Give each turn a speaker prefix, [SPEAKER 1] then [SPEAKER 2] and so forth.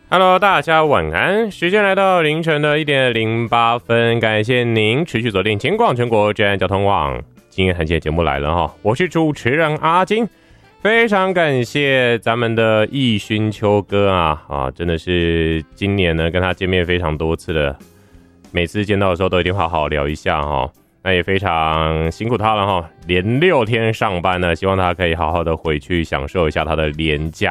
[SPEAKER 1] Hello， 大家晚安。时间来到凌晨的1点08分，感谢您持续锁定金广全国治安交通网。今天很节节目来了哈，我是主持人阿金，非常感谢咱们的易勋秋哥啊，真的是今年呢跟他见面非常多次了，每次见到的时候都一定好好聊一下哈。那也非常辛苦他了哈，连6天上班呢，希望他可以好好的回去享受一下他的连假